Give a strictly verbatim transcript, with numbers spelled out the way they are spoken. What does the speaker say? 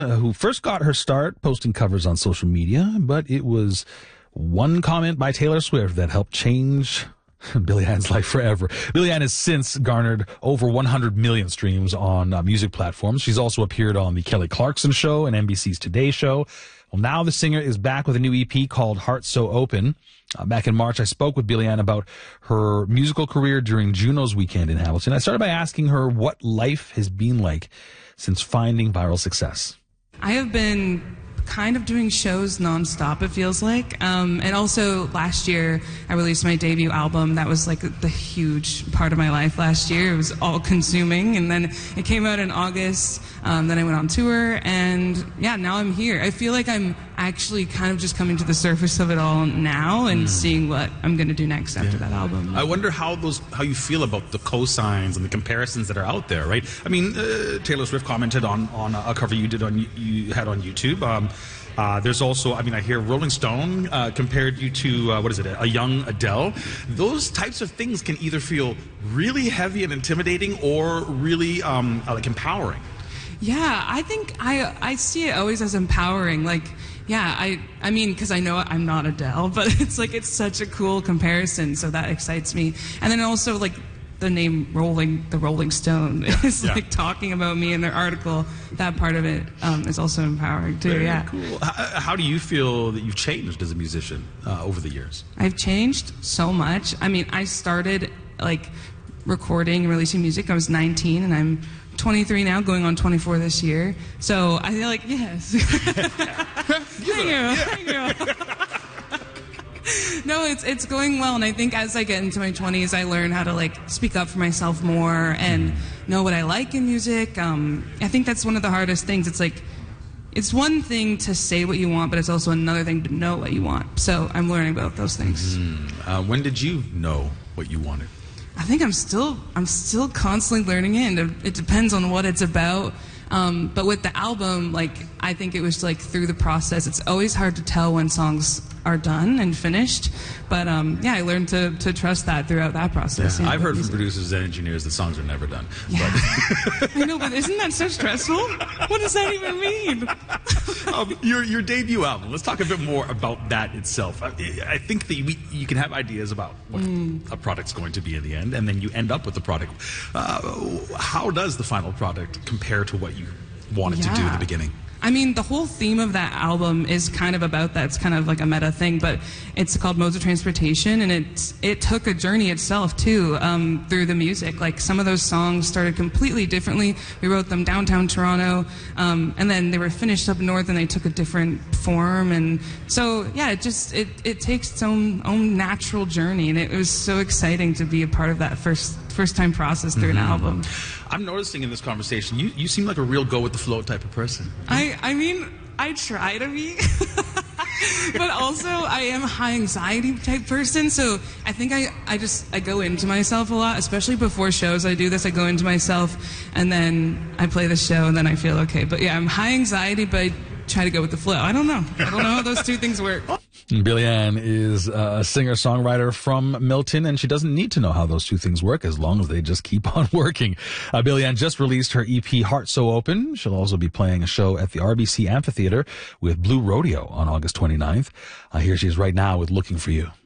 uh, who first got her start posting covers on social media, but it was one comment by Taylor Swift that helped change Billie Ann's life forever. Billie Ann has since garnered over one hundred million streams on uh, music platforms. She's also appeared on The Kelly Clarkson Show and N B C's Today Show. Well, now the singer is back with a new E P called Heart So Open. Uh, back in March, I spoke with Billie Ann about her musical career during Juno's weekend in Hamilton. I started by asking her what life has been like since finding viral success. I have been kind of doing shows nonstop, it feels like. Um, and also last year, I released my debut album. That was like the huge part of my life last year. It was all consuming. And then it came out in August. Um, then I went on tour. And yeah, now I'm here. I feel like I'm actually kind of just coming to the surface of it all now and mm. seeing what I'm going to do next after yeah. that album. I wonder how those how you feel about the cosigns and the comparisons that are out there, right? I mean, uh, Taylor Swift commented on, on a cover you did on you had on YouTube. Um, Uh, there's also, I mean, I hear Rolling Stone uh, compared you to, uh, what is it, a young Adele. Those types of things can either feel really heavy and intimidating or really um, like empowering. Yeah, I think I I see it always as empowering. Like, yeah, I I mean, because I know I'm not Adele, but it's like it's such a cool comparison, so that excites me. And then also, like, the name Rolling, the Rolling Stone yeah, is yeah. like talking about me in their article. That part of it um, is also empowering too. Very yeah. Cool. How, how do you feel that you've changed as a musician uh, over the years? I've changed so much. I mean, I started like recording and releasing music. I was nineteen, and I'm twenty-three now, going on twenty-four this year. So I feel like yes. Thank you. Thank you. No, it's it's going well, and I think as I get into my twenties, I learn how to like speak up for myself more and know what I like in music. Um, I think that's one of the hardest things. It's like it's one thing to say what you want, but it's also another thing to know what you want. So I'm learning about those things. Mm-hmm. Uh, when did you know what you wanted? I think I'm still I'm still constantly learning it, and it depends on what it's about. Um, but with the album, like I think it was like through the process. It's always hard to tell when songs are done and finished, but um, yeah, I learned to, to trust that throughout that process. Yeah. Yeah, I've heard music. from producers and engineers that songs are never done. Yeah. I know, but isn't that so stressful? What does that even mean? um, your your debut album. Let's talk a bit more about that itself. I, I think that we, you can have ideas about what mm. a product's going to be in the end, and then you end up with the product. Uh, how does the final product compare to what you wanted yeah. to do at the beginning? I mean, the whole theme of that album is kind of about that. It's kind of like a meta thing, but it's called Modes of Transportation, and it it took a journey itself, too, um, through the music. Like, some of those songs started completely differently. We wrote them downtown Toronto, um, and then they were finished up north, and they took a different form. And so, yeah, it just, it, it takes its own, own natural journey, and it was so exciting to be a part of that first first time process through mm-hmm. an album. I'm noticing in this conversation, you, you seem like a real go-with-the-flow type of person. I, I mean, I try to be, but also I am a high-anxiety type person, so I think I, I just, I go into myself a lot, especially before shows. I do this, I go into myself, and then I play the show, and then I feel okay. But yeah, I'm high-anxiety, but I try to go with the flow. I don't know. I don't know how those two things work. Billie Ann is a singer-songwriter from Milton, and she doesn't need to know how those two things work as long as they just keep on working. Uh, Billie Ann just released her E P, Heart So Open. She'll also be playing a show at the R B C Amphitheater with Blue Rodeo on August twenty-ninth. Uh, here she is right now with Looking For You.